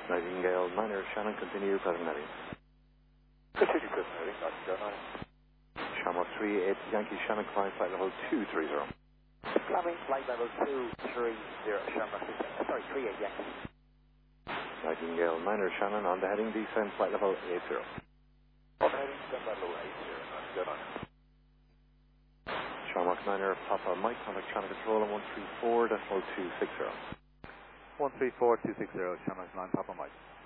Nightingale Niner, Shannon, continue present heading. Continue present heading, Nightingale 9. Shamrock 38 Yankee Shannon, climb flight level 230. Climbing flight level 230, Shamrock 38 Yankee. Nightingale Niner, Shannon, on the heading, descend flight level 80. On the heading, descend flight level 80, Nightingale 9. Shamrock Niner, Papa Mike, contact channel control on 134.260. 134.260, Shamrock 9, Papa Mike.